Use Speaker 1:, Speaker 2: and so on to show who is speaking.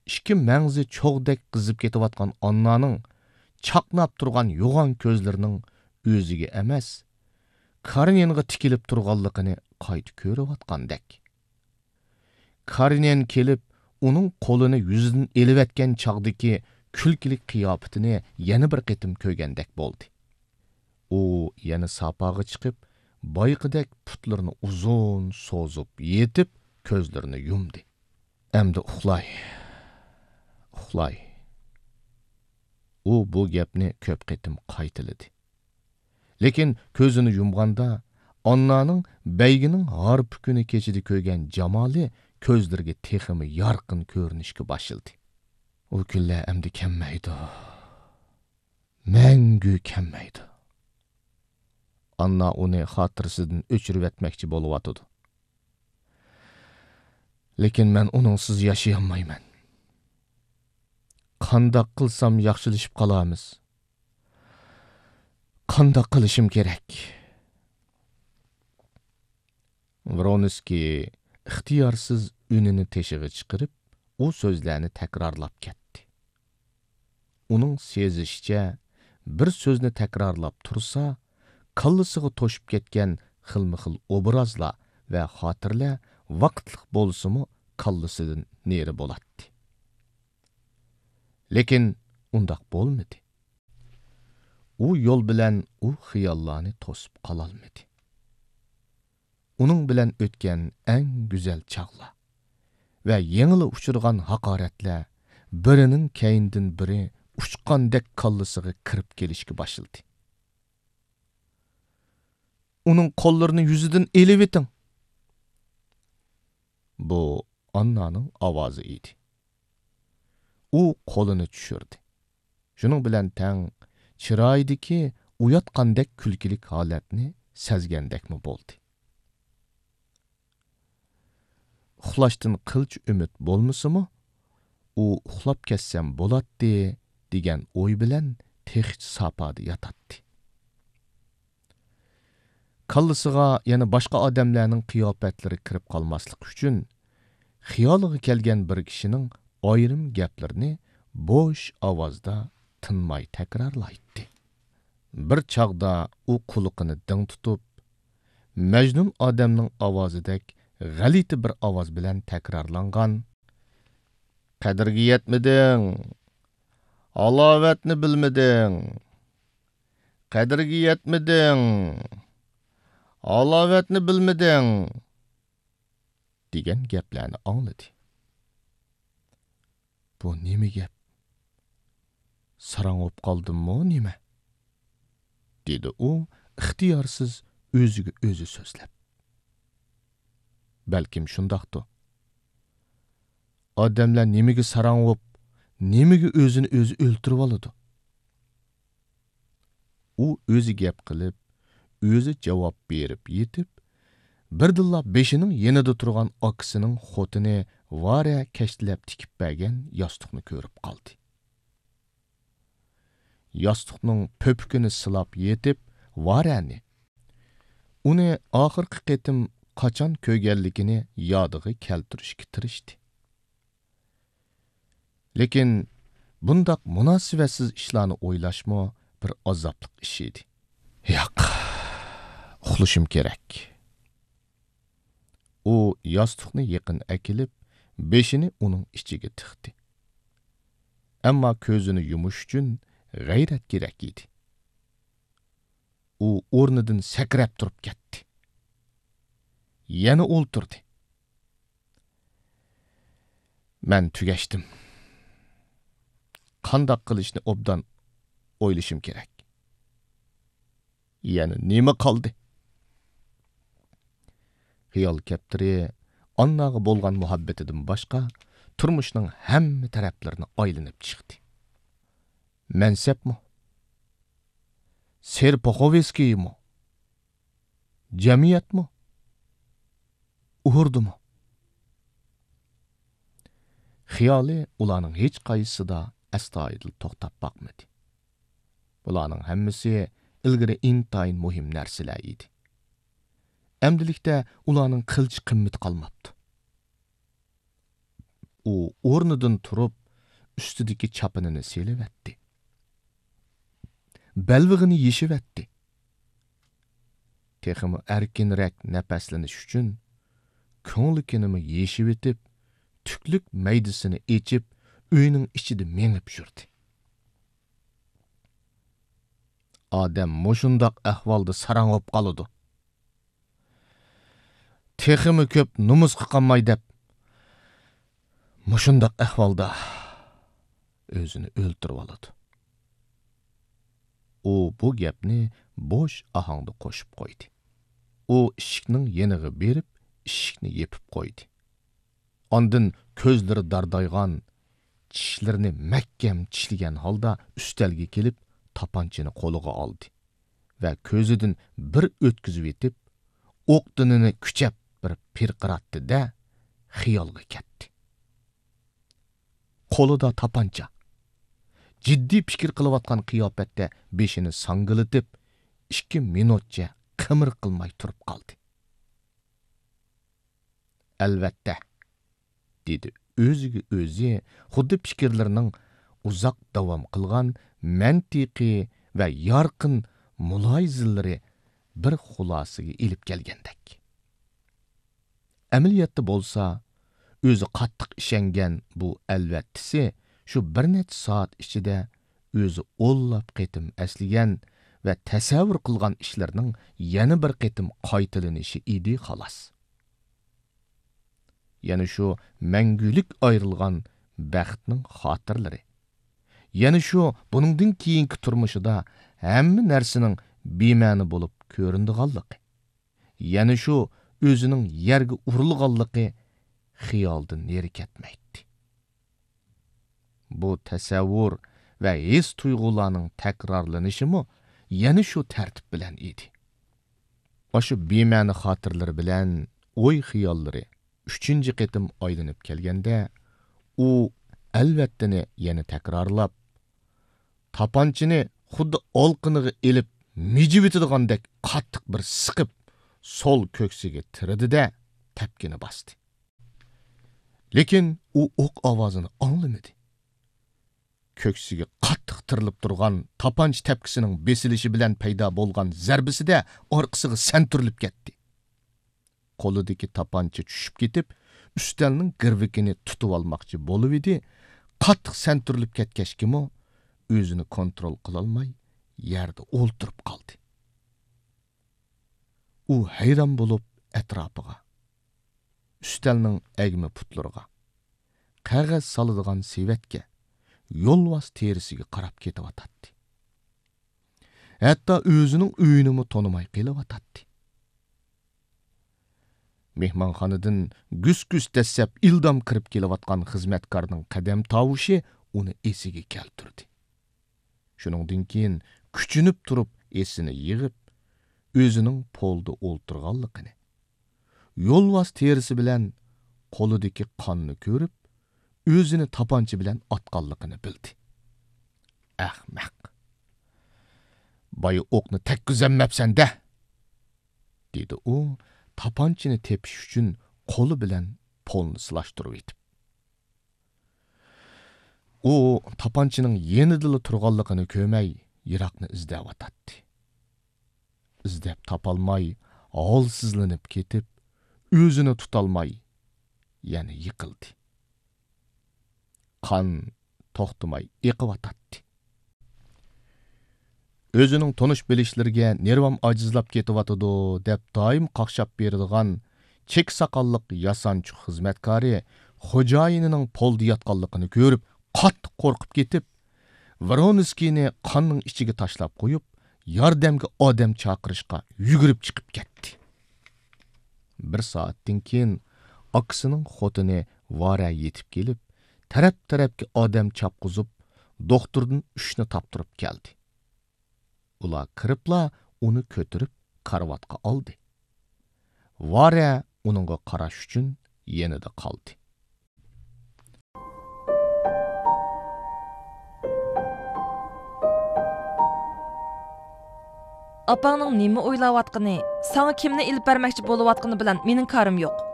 Speaker 1: ikki mangzi cho'g'dek qizib ketayotgan onnaning chaqnab turgan yo'g'on ko'zlarining o'ziga emas, Karinenga tikilib turganligini qayta ko'rayotgandek. Karinen kelib, uning qo'lini yuzidan elib etgan chaqdagi kulkilik qiyofatini yana bir qitim ko'rgandek bo'ldi. U yana sapaga chiqib, boyqidek putlarini uzun so'zib yetib, ko'zlarini yumdi. Endi uxlay. U bu gapni ko'p qitim qaytiladi. Lekin ko'zini yumganda, onnaning baygining harpukuni kechida ko'rgan jamoli ko'zlariga teximi yorqin ko'rinishga başladı. O kunlar endi kelmaydi. Mangu kelmaydi. Anna uni xotirasidan o'chirib etmoqchi bo'lyotdi. Lekin men uningsiz yashay olmayman. Qandoq qilsam yaxshilashib qolamiz? Qandoq qilishim kerak? Vronskiy ixtiyorsiz unini teshig'i chiqarib, u so'zlarni takrorlab ketdi. Uning sezishicha, bir so'zni takrorlab tursa, kallasiga to'shib ketgan xilma-xil obrazlar va xotirlar vaqtliq bo'lsa-mu kallasidan neri bo'ladi. Lekin undaq bo'lmadi. U yo'l bilan u xiyollarni to'sib qololmadi. Uning bilan o'tgan eng go'zal chaqlar va yengili uchirgan haqoratlar birining keyindan biri uchqandek kallasiga kirib kelishga başladı. Uning qo'llarini yuzidan elib eting. Bu Annaning ovozi edi. U qo'lini tushirdi. Shuning bilan tang chiroydagi uyatqandek kulkilik holatni sezgandekmi bo'ldi. Uxlashdan qilch umid bo'lmasa-mu, u uxlab ketsam bo'ladi degan o'y bilan texch sapada yotadi. Kallasiga yana boshqa odamlarning qiyofatlari kirib qolmaslik uchun xiyoliga kelgan bir kishining ayrim gaplarini bo'sh ovozda tinmay takrorlaydi. Bir chaqda u quliqini ding tutib, Majnun odamning ovozidek g'alati bir ovoz bilan takrorlangan: "Qadrga yetmeding. Alovatni bilmeding. Qadrga yetmeding. Alovatni bilmeding" degan gaplarni angladi. Bu nima gap? Sarang o'p qoldimmi nima? dedi u ixtiyorsiz o'ziga o'zi so'zlab. Balkim shundoqdir. Odamlar nimaga sarang o'p, nimaga o'zini o'zi o'ltirib oladi? U o'zi gap qilib, o'zi javob berib yetib, birdilla beshining yanida turgan akisining xotini vara kashtilab tikib bergan yostiqni ko'rib qoldi. Yostiqning pöpkini silab yetib, varani uni oxirgi qitim qachon ko'rganligini yodiga keltirishga tirishdi. Lekin bundaq munosibatsiz ishlarni o'ylashmo bir azobli ish edi. Yo'q, uxlashim kerak. U yostiqni yaqin akilib, beshini uning ichiga tiqdi. Ammo ko'zini yumish uchun g'ayrat kerak edi. U o'rnidan sakrab turib ketdi. Yana o'ltirdi. Men tugashdim. Qandoq qilishni obdan o'ylashim kerak. Yana nima qoldi? Xiyol kaptiri Annaga bo'lgan muhabbatidan boshqa turmushning hamma taraflarini aylanib chiqdi. Mansabmi? Serpoxovskiymi? Jamiyatmi? Uhurdimi? Xiyoli ularning hech qaysida astoydil to'xtab boqmadi. Bularning hammasi ilgari intayin muhim narsalar edi. Amdilikda ularning qilch qimmati qolmabdi. u o'rnidan turib, ustidagi chapinini selivetdi. Belvig'ini yeshivetdi. Teximi erkinrak nafaslanish uchun ko'nglikini yeshivitib, tüklük maydisini içip, uyning ichida mengib yurdi. Odam mushundoq ahvolda sarang'ib qoladi. Teximi ko'p numus qilmay deb, mushundoq ahvolda o'zini o'ltirib oladi. U bu gapni bo'sh ohangda qo'shib qo'ydi. U eshikning yeniga berib, eshikni yepib qo'ydi. Ondan ko'zlari dardaygan, tishlarini mahkam tishlagan holda ustalga kelib, tapanchini qo'liga oldi va ko'zidan bir o'tkizib etib, o'qdinini kuchab bir pirqiratdi-da, xiyolga ketdi. Qo'lida tapancha. Jiddiy fikr qilayotgan qiyofatda beshini sangilitib, 2 minutcha qimir qilmay turib qoldi. Albatta, dedi o'ziga o'zi, xuddi fikrlarining uzoq davom qilgan mantiqiy va yorqin muloyizalari bir xulosiga ilib kelgandek. Amaliyotda bo'lsa, o'zi qattiq ishongan bu alvattisi shu bir necha soat ichida o'zi o'nlab qitim asligan va tasavvur qilgan ishlarning yana bir qitim qaytalanishi edi xolos. Yani şu mangulik ayrılgan baxtning xotirlari. Yani şu buningdan keyingi turmushida hamma narsaning bema'ni bo'lib ko'rindiganligi. Yani şu o'zining yerga urilganligi xiyoldan neri ketmaydi. Bu tasavvur va his tuyg'ularning takrorlanishimi yana shu tartib bilan edi. O'sha bema'ni xotirlari bilan o'y xiyollari 3. qitim aylanib kelganda, u albattani yana takrorlab, tapanchini xuddi olqiniga elib, mijivitidagandek qattiq bir siqib, sol ko'ksiga tiridi-da, tepkini bastı. Lekin u o'q ovozini anglamadi. Ko'ksiga qattiq tirilib turgan tapanch tepkisining besilishi bilan paydo bo'lgan zarbisida orqasiga santurilib ketdi. Qo'lidagi tapancha tushib ketib, ustalning girvikini tutib olmoqchi bo'lib edi. Qattiq santurilib ketgachkimi, o'zini kontrol qila olmay, yerda o'ltirib qoldi. U hayron bo'lib atrofiga, ustalning agmi putlariga, qog'oz soladigan sevatga, yo'lvos terisiga qarab ketavatadi. Hatto o'zining uyini tanimay qelavatadi. Mehmonxonadan güs-güs dastlab ildam kirib kelayotgan xizmatkorning qadam tovushi uni esiga keltirdi. Shuningdan keyin kuchinib turib esini yig'ib, o'zining polda o'ltirganligini, yo'lvos terisi bilan qo'lidagi qonni ko'rib, o'zini tapancha bilan otganligini bildi. Ahmaq. Boya o'qni takkuzamabsan-da, dedi u, tapanchini tepish uchun qo'li bilan polni silashtirib etib. U tapanchining yenidili turganligini ko'may, yiroqni izlayotdi. Izlab topolmay, holsizlanib ketib, o'zini tutolmay, yana yiqildi. Qon to'xtamay eqiyotdi. O'zining tonish bilishlarga nervam ajizlab ketyotidi deb doim qaqshab beradigan chek saqolliq yasanchi xizmatkori xo'jayinining polda yotganligini ko'rib, qattiq qo'rqib ketib, Voronskiyni qonning ichiga tashlab qo'yib, yordamga odam chaqirishga yugurib chiqib ketdi. Bir soatdan keyin akasining xotini Vora yetib kelib, taraf-tarafga odam chapqizib, doktordan ushni toptirib keldi. Ular kiribla uni ko'tirib karvatga oldi. Vora uningga qarash uchun yenida qoldi.
Speaker 2: Apangning nima o'ylayotgani, sana kimni ilib bermoqchi bo'layotgani bilan mening karim yo'q.